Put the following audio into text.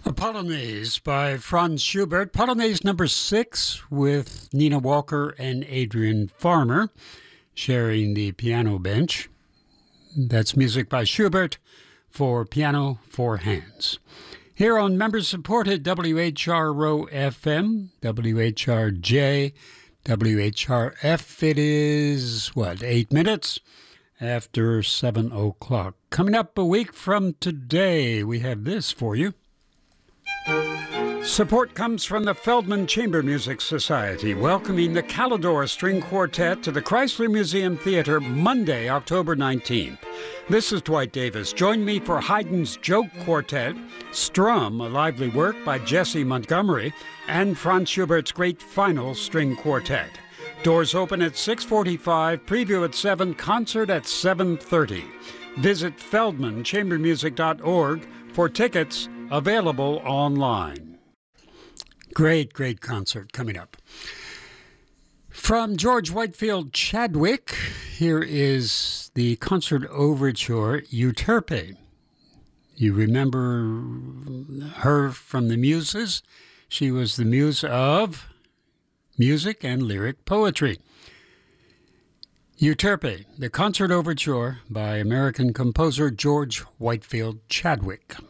The Polonaise by Franz Schubert, Polonaise number 6 with Nina Walker and Adrian Farmer sharing the piano bench. That's music by Schubert for piano, four hands. Here on member-supported WHRO FM, WHRJ, WHRF, it is, 8 minutes after 7 o'clock. Coming up a week from today, we have this for you. Support comes from the Feldman Chamber Music Society, welcoming the Calidor String Quartet to the Chrysler Museum Theater Monday, October 19th. This is Dwight Davis. Join me for Haydn's Joke Quartet, Strum, a lively work by Jesse Montgomery, and Franz Schubert's Great Final String Quartet. Doors open at 6:45, preview at 7, concert at 7:30. Visit feldmanchambermusic.org for tickets available online. Great concert coming up. From George Whitefield Chadwick, here is the concert overture, Euterpe. You remember her from the Muses? She was the muse of music and lyric poetry. Euterpe, the concert overture by American composer George Whitefield Chadwick.